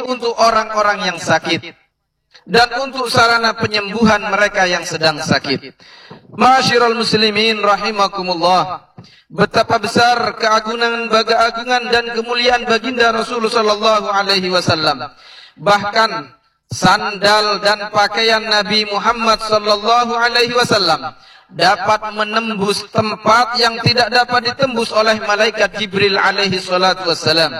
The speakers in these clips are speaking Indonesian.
untuk orang-orang yang sakit dan untuk sarana penyembuhan mereka yang sedang sakit. Ma'asyiral muslimin rahimakumullah, betapa besar keagungan dan kemuliaan baginda Rasulullah sallallahu alaihi wasallam. Bahkan sandal dan pakaian Nabi Muhammad sallallahu alaihi wasallam dapat menembus tempat yang tidak dapat ditembus oleh malaikat Jibril alaihi salatu wassalam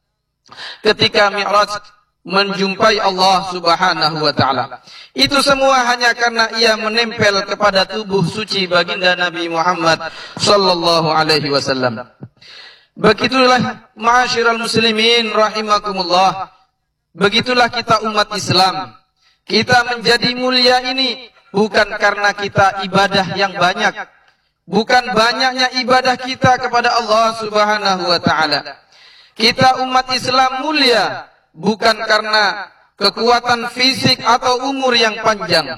ketika Mi'raj menjumpai Allah subhanahu wa ta'ala. Itu semua hanya karena ia menempel kepada tubuh suci baginda Nabi Muhammad sallallahu alaihi wasallam. Begitulah ma'asyiral muslimin rahimakumullah, begitulah kita umat Islam. Kita menjadi mulia ini bukan karena kita ibadah yang banyak, bukan banyaknya ibadah kita kepada Allah subhanahu wa ta'ala. Kita umat Islam mulia bukan karena kekuatan fisik atau umur yang panjang.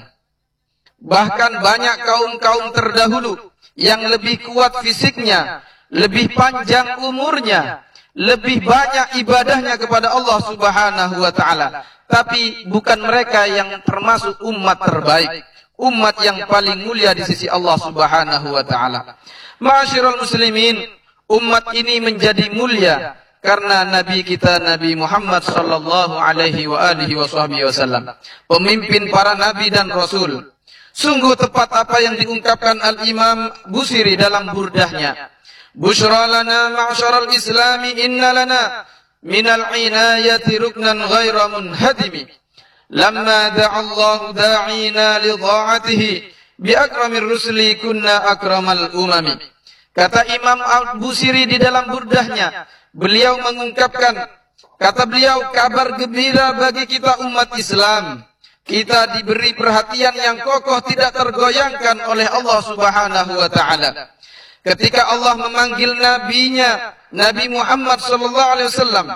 Bahkan banyak kaum-kaum terdahulu yang lebih kuat fisiknya, lebih panjang umurnya, lebih banyak ibadahnya kepada Allah subhanahu wa ta'ala. Tapi bukan mereka yang termasuk umat terbaik, umat yang paling mulia di sisi Allah subhanahu wa ta'ala. Ma'asyiral muslimin, umat ini menjadi mulia karena Nabi kita Nabi Muhammad sallallahu alaihi wa alihi wasallam, pemimpin para nabi dan rasul. Sungguh tepat apa yang diungkapkan Al-Imam Busiri dalam burdahnya. Bushra lana ma'syaral islami inna lana minal inayati ruknan ghaira munhadimi. Lamma da'allahu da'ina li dha'atihi bi akramir rusuli kunna akramal umami. Kata Imam Al-Busiri di dalam burdahnya, beliau mengungkapkan, kata beliau, kabar gembira bagi kita umat Islam. Kita diberi perhatian yang kokoh tidak tergoyangkan oleh Allah subhanahu wa ta'ala. Ketika Allah memanggil nabinya, Nabi Muhammad sallallahu alaihi wasallam,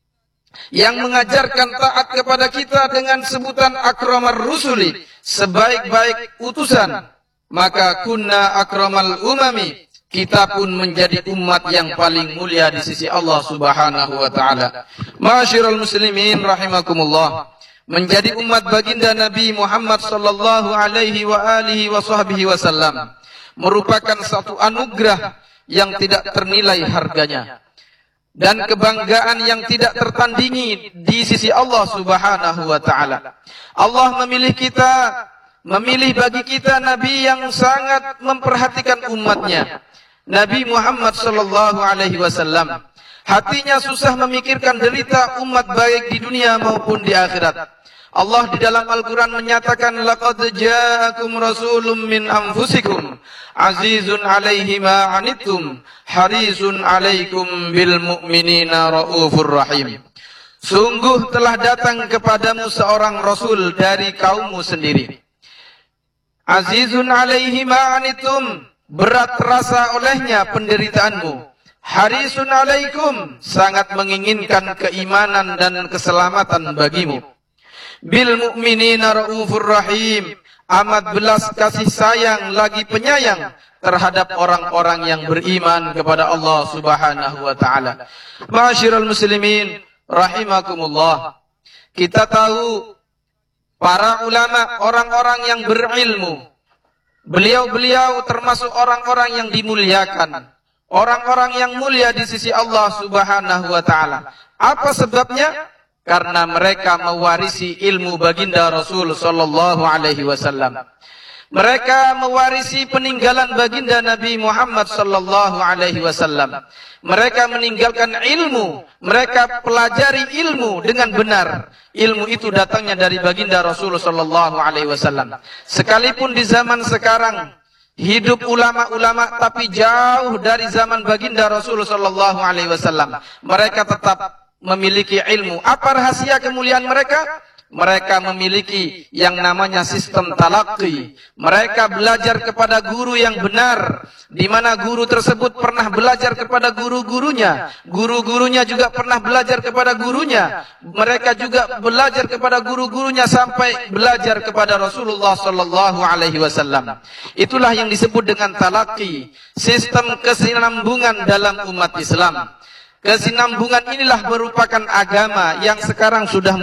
yang mengajarkan taat kepada kita dengan sebutan akramar rusuli, sebaik-baik utusan, maka kunna akramal umami, kita pun menjadi umat yang paling mulia di sisi Allah subhanahu wa ta'ala. Ma'asyiral muslimin rahimakumullah, menjadi umat baginda Nabi Muhammad sallallahu alaihi wa alihi wasallam merupakan satu anugerah yang tidak ternilai harganya dan kebanggaan yang tidak tertandingi di sisi Allah subhanahu wa ta'ala. Allah memilih kita, memilih bagi kita Nabi yang sangat memperhatikan umatnya, Nabi Muhammad sallallahu alaihi wasallam. Hatinya susah memikirkan derita umat baik di dunia maupun di akhirat. Allah di dalam Al-Quran menyatakan, laqad ja'akum rasulun min anfusikum azizun alaihi ma anittum harisun alaikum bil mu'minina raufur rahim. Sungguh telah datang kepadamu seorang rasul dari kaummu sendiri. Azizun alaihi ma anittum, berat terasa olehnya penderitaanmu. Harisun alaikum, sangat menginginkan keimanan dan keselamatan bagimu. Bil mu'minina raufur rahim, amat belas kasih sayang lagi penyayang terhadap orang-orang yang beriman kepada Allah subhanahu wa ta'ala. Ma'asyiral muslimin rahimakumullah, kita tahu para ulama, orang-orang yang berilmu, beliau-beliau termasuk orang-orang yang dimuliakan, orang-orang yang mulia di sisi Allah subhanahu wa ta'ala. Apa sebabnya? Karena mereka mewarisi ilmu baginda Rasul sallallahu alaihi wasallam. Mereka mewarisi peninggalan baginda Nabi Muhammad sallallahu alaihi wasallam. Mereka meninggalkan ilmu, mereka pelajari ilmu dengan benar. Ilmu itu datangnya dari baginda Rasul sallallahu alaihi wasallam. Sekalipun di zaman sekarang hidup ulama-ulama tapi jauh dari zaman baginda Rasul sallallahu alaihi wasallam, mereka tetap memiliki ilmu. Apa rahasia kemuliaan mereka? Mereka memiliki yang namanya sistem talaqi. Mereka belajar kepada guru yang benar, di mana guru tersebut pernah belajar kepada guru-gurunya. Guru-gurunya juga pernah belajar kepada gurunya. Mereka juga belajar kepada guru-gurunya sampai belajar kepada Rasulullah sallallahu alaihi wasallam. Itulah yang disebut dengan talaqi, sistem kesinambungan dalam umat Islam. Kesinambungan inilah merupakan agama yang sekarang sudah